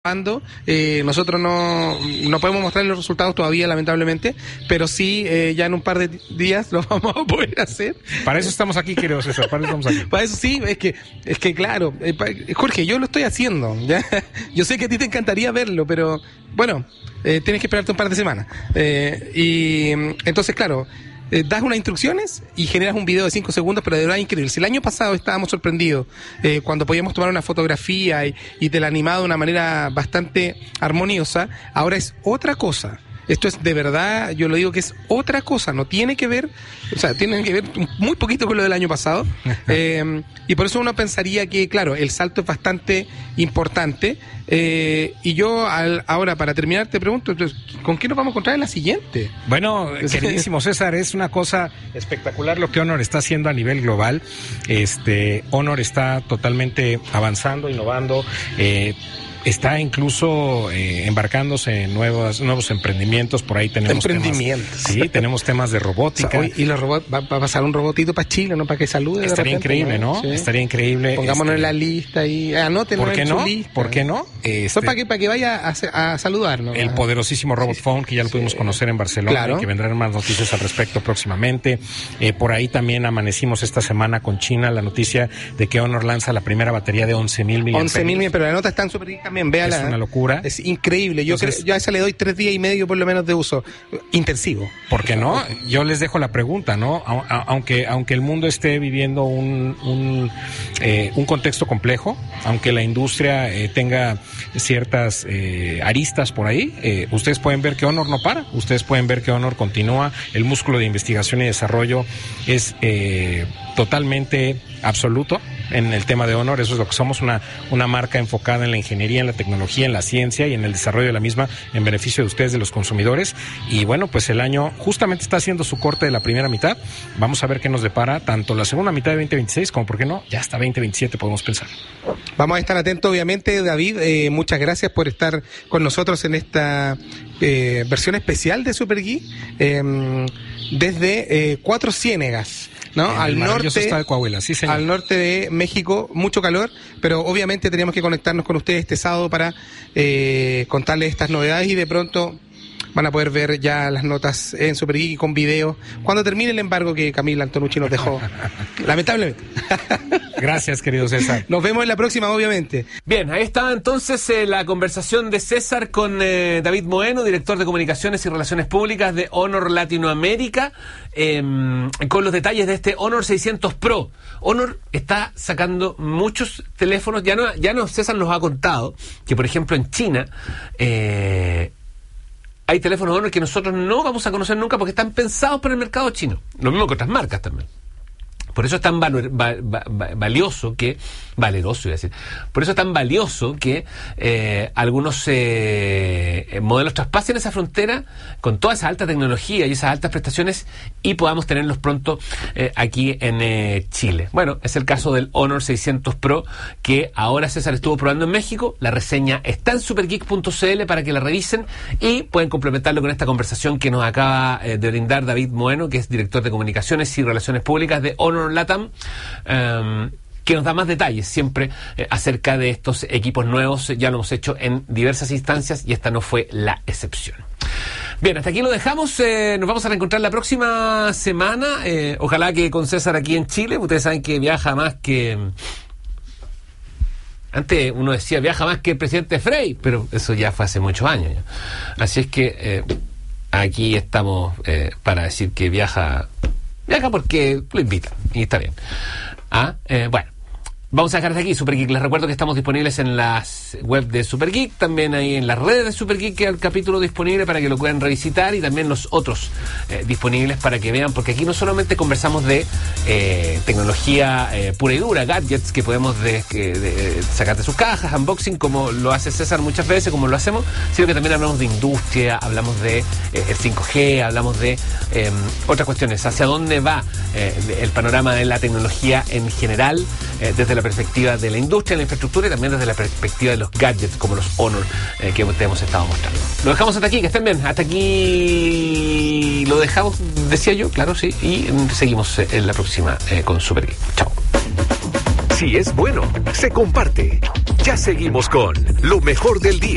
Nosotros no podemos mostrar los resultados todavía, lamentablemente, pero sí, ya en un par de días lo vamos a poder hacer. Para eso estamos aquí, querido César, para eso estamos aquí. Para eso sí, es que claro, Jorge, yo lo estoy haciendo, ¿ya? Yo sé que a ti te encantaría verlo, pero bueno, tienes que esperarte un par de semanas. Y entonces, claro, das unas instrucciones y generas un video de 5 segundos, pero de verdad increíble. Si el año pasado estábamos sorprendidos cuando podíamos tomar una fotografía y te la animaba de una manera bastante armoniosa, ahora es otra cosa. Esto es de verdad, yo lo digo que es otra cosa, no tiene que ver, o sea, tiene que ver muy poquito con lo del año pasado, y por eso uno pensaría que, claro, el salto es bastante importante, y yo ahora, para terminar, te pregunto, entonces, ¿con qué nos vamos a encontrar en la siguiente? Bueno, queridísimo César, es una cosa espectacular lo que Honor está haciendo a nivel global. Honor está totalmente avanzando, innovando, está incluso embarcándose en nuevos emprendimientos. Por ahí tenemos tenemos temas de robótica. O sea, y los robots, va a pasar un robotito para Chile, ¿no? Para que salude. Estaría increíble, ¿no? Sí. Estaría increíble. Pongámonos en la lista y anótenlo. ¿Por qué en no? su lista. ¿Por qué no? Para que vaya a saludarnos. El poderosísimo Robot Phone, que ya lo pudimos conocer en Barcelona, claro, y que vendrán más noticias al respecto próximamente. Por ahí también amanecimos esta semana con China la noticia de que Honor lanza la primera batería de 11,000 mAh. 11,000, pero la nota está en Super Geek también, véala. Es una locura. Es increíble. Yo a esa le doy 3 días y medio por lo menos de uso intensivo. ¿Por qué no? Yo les dejo la pregunta, ¿no? Aunque el mundo esté viviendo un contexto complejo, aunque la industria tenga ciertas aristas por ahí, ustedes pueden ver que Honor no para, ustedes pueden ver que Honor continúa, el músculo de investigación y desarrollo es totalmente absoluto en el tema de Honor. Eso es lo que somos, una marca enfocada en la ingeniería, en la tecnología, en la ciencia y en el desarrollo de la misma en beneficio de ustedes, de los consumidores. Y bueno, pues el año justamente está haciendo su corte de la primera mitad. Vamos a ver qué nos depara tanto la segunda mitad de 2026 como, ¿por qué no?, ya hasta 2027 podemos pensar. Vamos a estar atentos, obviamente, David. Muchas gracias por estar con nosotros en esta versión especial de Super Geek desde Cuatro Ciénegas, ¿no? Al norte estado de Coahuila, sí, señor. Al norte de México, mucho calor, pero obviamente teníamos que conectarnos con ustedes este sábado para contarles estas novedades, y de pronto van a poder ver ya las notas en Super Geek y con video cuando termine el embargo que Camila Antonucci nos dejó, lamentablemente. Gracias, querido César. Nos vemos en la próxima, obviamente. Bien, ahí está entonces la conversación de César con David Moeno, director de Comunicaciones y Relaciones Públicas de Honor Latinoamérica, con los detalles de este Honor 600 Pro. Honor está sacando muchos teléfonos, ya no César nos ha contado que, por ejemplo, en China hay teléfonos Honor que nosotros no vamos a conocer nunca porque están pensados para el mercado chino. Lo mismo que otras marcas también. Por eso es tan valioso que... Valeroso, iba a decir. Por eso es tan valioso que algunos modelos traspasen esa frontera con toda esa alta tecnología y esas altas prestaciones y podamos tenerlos pronto aquí en Chile. Bueno, es el caso del Honor 600 Pro, que ahora César estuvo probando en México. La reseña está en supergeek.cl para que la revisen y pueden complementarlo con esta conversación que nos acaba de brindar David Moeno, que es director de Comunicaciones y Relaciones Públicas de Honor Latam, que nos da más detalles siempre acerca de estos equipos nuevos. Ya lo hemos hecho en diversas instancias y esta no fue la excepción. Bien, hasta aquí lo dejamos. Nos vamos a reencontrar la próxima semana. Ojalá que con César aquí en Chile. Ustedes saben que viaja más que... Antes uno decía viaja más que el presidente Frey, pero eso ya fue hace muchos años ya. Así es que aquí estamos para decir que viaja porque lo invitan y está bien. Bueno, vamos a dejar hasta aquí Super Geek. Les recuerdo que estamos disponibles en las web de Super Geek, también ahí en las redes de Super Geek queda el capítulo disponible para que lo puedan revisitar, y también los otros disponibles para que vean, porque aquí no solamente conversamos de tecnología pura y dura, gadgets que podemos sacar de sus cajas, unboxing, como lo hace César muchas veces, como lo hacemos, sino que también hablamos de industria, hablamos de el 5G, hablamos de otras cuestiones, hacia dónde va el panorama de la tecnología en general, desde la perspectiva de la industria, la infraestructura, y también desde la perspectiva de los gadgets como los Honor que te hemos estado mostrando. Lo dejamos hasta aquí, que estén bien. Hasta aquí lo dejamos, decía yo, claro, sí, y seguimos en la próxima con Super Geek. Chao. Si es bueno, se comparte. Ya seguimos con lo mejor del día.